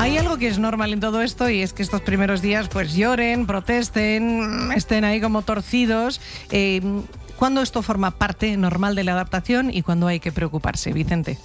Hay algo que es normal en todo esto y es que estos primeros días pues lloren, protesten, estén ahí como torcidos. ¿Cuándo esto forma parte normal de la adaptación y cuándo hay que preocuparse, Vicente?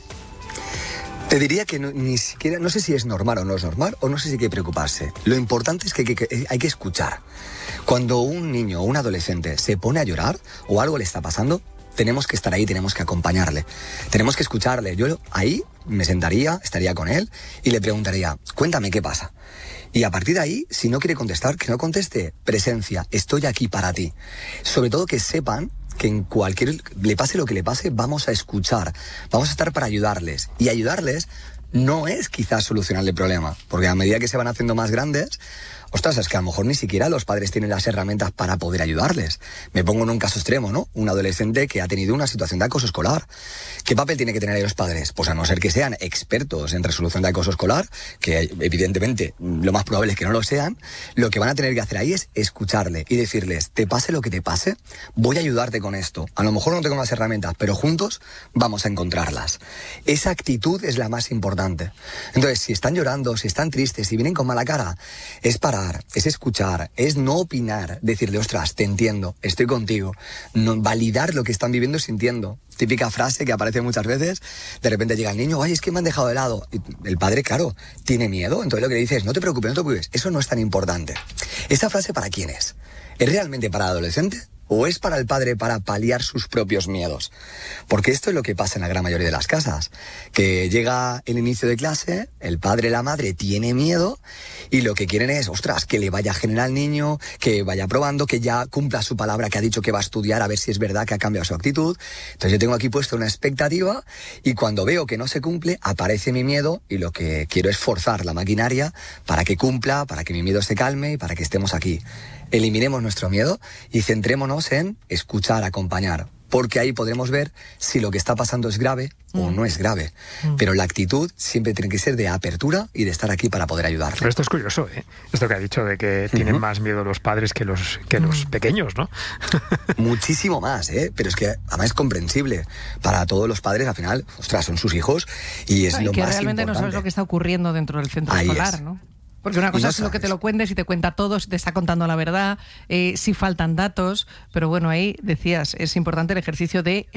Te diría que ni siquiera, no sé si es normal o no es normal, o no sé si hay que preocuparse. Lo importante es que hay que escuchar. Cuando un niño o un adolescente se pone a llorar o algo le está pasando, tenemos que estar ahí, tenemos que acompañarle, tenemos que escucharle. Yo ahí me sentaría, estaría con él y le preguntaría, cuéntame qué pasa. Y a partir de ahí, si no quiere contestar, que no conteste. Presencia, estoy aquí para ti. Sobre todo que sepan que en le pase lo que le pase, vamos a escuchar, vamos a estar para ayudarles. Y ayudarles no es quizás solucionar el problema, porque a medida que se van haciendo más grandes, ostras, es que a lo mejor ni siquiera los padres tienen las herramientas para poder ayudarles. Me pongo en un caso extremo, ¿no? Un adolescente que ha tenido una situación de acoso escolar. ¿Qué papel tiene que tener ahí los padres? Pues a no ser que sean expertos en resolución de acoso escolar, que evidentemente lo más probable es que no lo sean, lo que van a tener que hacer ahí es escucharle y decirles, te pase lo que te pase, voy a ayudarte con esto. A lo mejor no tengo las herramientas, pero juntos vamos a encontrarlas. Esa actitud es la más importante. Entonces, si están llorando, si están tristes, si vienen con mala cara, es parar, es escuchar, es no opinar, decirle, ostras, te entiendo, estoy contigo, no, validar lo que están viviendo y sintiendo. Típica frase que aparece muchas veces, de repente llega el niño, ay, es que me han dejado de lado. Y el padre, claro, tiene miedo, entonces lo que le dice es, no te preocupes, no te preocupes, eso no es tan importante. ¿Esa frase para quién es? ¿Es realmente para el adolescente? ¿O es para el padre para paliar sus propios miedos? Porque esto es lo que pasa en la gran mayoría de las casas. Que llega el inicio de clase, el padre, la madre tiene miedo y lo que quieren es, ostras, que le vaya genial al niño, que vaya probando, que ya cumpla su palabra, que ha dicho que va a estudiar, a ver si es verdad que ha cambiado su actitud. Entonces yo tengo aquí puesto una expectativa y cuando veo que no se cumple, aparece mi miedo y lo que quiero es forzar la maquinaria para que cumpla, para que mi miedo se calme y para que estemos aquí. Eliminemos nuestro miedo y centrémonos en escuchar, acompañar, porque ahí podremos ver si lo que está pasando es grave o no es grave. Pero la actitud siempre tiene que ser de apertura y de estar aquí para poder ayudarle. Pero esto es curioso, ¿eh? Esto que ha dicho de que tienen más miedo los padres que los pequeños, ¿no? Muchísimo más, ¿eh? Pero es que además es comprensible. Para todos los padres, al final, ostras, son sus hijos y es lo más importante. Que realmente no sabes lo que está ocurriendo dentro del centro escolar, ¿no? Porque una cosa es lo que te lo cuentes y te cuenta todo, si te está contando la verdad, si faltan datos, pero bueno, ahí decías, es importante el ejercicio de